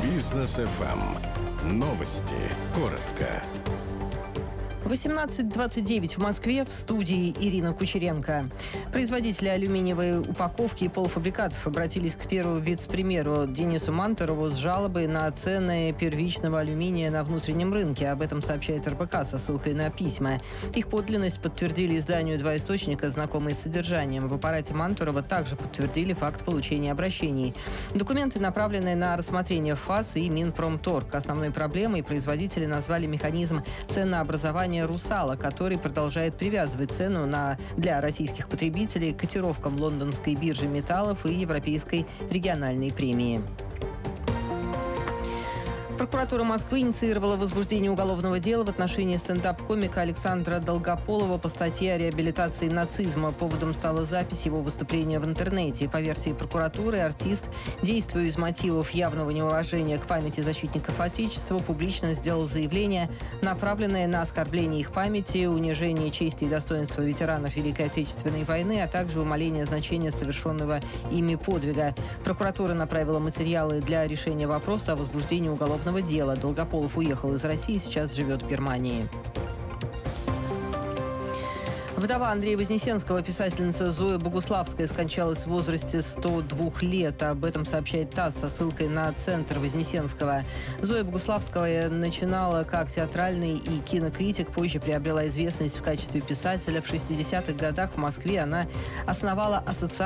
Бизнес ФМ. Новости. Коротко. 18:29 в Москве, в студии Ирина Кучеренко. Производители алюминиевой упаковки и полуфабрикатов обратились к первому вице-премьеру Денису Мантурову с жалобой на цены первичного алюминия на внутреннем рынке. Об этом сообщает РБК со ссылкой на письма. Их подлинность подтвердили изданию «Два источника», знакомые с содержанием. В аппарате Мантурова также подтвердили факт получения обращений. Документы направлены на рассмотрение ФАС и Минпромторг. Основной проблемой производители назвали механизм ценообразования «Русала», который продолжает привязывать цену для российских потребителей к котировкам лондонской биржи металлов и европейской региональной премии. Прокуратура Москвы инициировала возбуждение уголовного дела в отношении стендап-комика Александра Долгополова по статье о реабилитации нацизма. Поводом стала запись его выступления в интернете. По версии прокуратуры, артист, действуя из мотивов явного неуважения к памяти защитников Отечества, публично сделал заявление, направленное на оскорбление их памяти, унижение чести и достоинства ветеранов Великой Отечественной войны, а также умаление значения совершенного ими подвига. Прокуратура направила материалы для решения вопроса о возбуждении уголовного дела. Долгополов уехал из России, сейчас живет в Германии. Вдова Андрея Вознесенского, писательница Зоя Богуславская, скончалась в возрасте 102 лет. Об этом сообщает ТАСС со ссылкой на Центр Вознесенского. Зоя Богуславская начинала как театральный и кинокритик, позже приобрела известность в качестве писателя. В 60-х годах в Москве она основала ассоциацию